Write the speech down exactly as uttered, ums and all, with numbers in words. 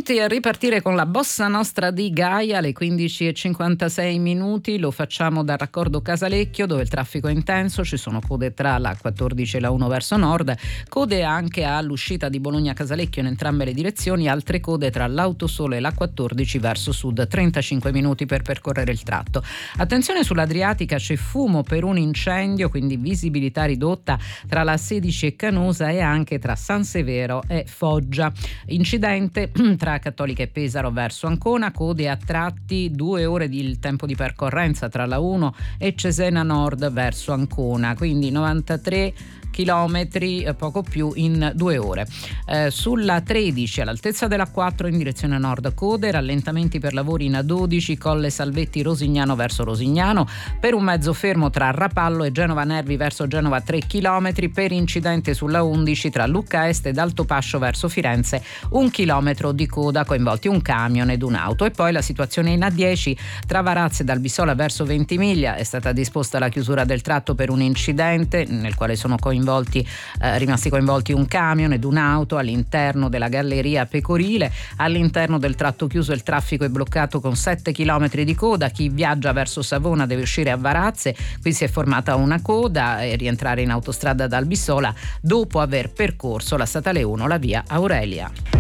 Pronti a ripartire con la bossa nostra di Gaia alle quindici e cinquantasei minuti. Lo facciamo dal raccordo Casalecchio, dove il traffico è intenso, ci sono code tra la quattordici e la uno verso nord, code anche all'uscita di Bologna Casalecchio in entrambe le direzioni, altre code tra l'Autosole e la quattordici verso sud, trentacinque minuti per percorrere il tratto. Attenzione, sull'Adriatica c'è fumo per un incendio, quindi visibilità ridotta tra la sedici e Canosa e anche tra San Severo e Foggia. Incidente tra Cattolica e Pesaro verso Ancona, code a tratti, due ore di il tempo di percorrenza tra la uno e Cesena Nord verso Ancona, quindi novantatré chilometri, eh, poco più in due ore. Eh, sulla tredici all'altezza della quattro in direzione nord code, rallentamenti per lavori in A dodici Colle Salvetti Rosignano verso Rosignano, per un mezzo fermo tra Rapallo e Genova Nervi verso Genova tre chilometri, per incidente sulla undici tra Lucca Est ed Altopascio verso Firenze un chilometro di coda, coinvolti un camion ed un'auto. E poi la situazione in A dieci tra Varazze e Dalbisola verso Ventimiglia, è stata disposta la chiusura del tratto per un incidente nel quale sono coinvolti Coinvolti, eh, rimasti coinvolti un camion ed un'auto all'interno della galleria Pecorile. All'interno del tratto chiuso il traffico è bloccato con sette chilometri di coda. Chi viaggia verso Savona deve uscire a Varazze, qui si è formata una coda, e rientrare in autostrada da Albisola dopo aver percorso la statale uno, la via Aurelia.